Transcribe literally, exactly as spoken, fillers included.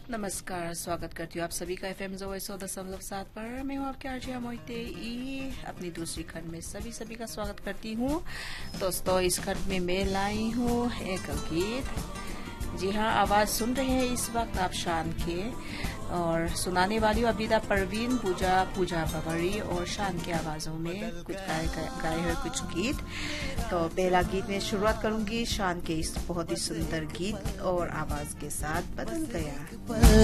नमस्कार, स्वागत करती हूँ आप सभी का एफ एम जो सौ दशमलव सात पर। मैं हूँ आपके आरजे मोहिते ई अपनी दूसरी खंड में सभी सभी का स्वागत करती हूँ। दोस्तों, इस खंड में मैं लाई हूँ एक गीत। जी हाँ, आवाज सुन रहे हैं इस वक्त आप शान के, और सुनाने वाली हूँ अबीदा परवीन, पूजा पूजा बबरी और शान की आवाजों में कुछ गाए गाए हुए कुछ गीत। तो पहला गीत में शुरुआत करूंगी शान के इस बहुत ही सुंदर गीत और आवाज के साथ, बदल गया।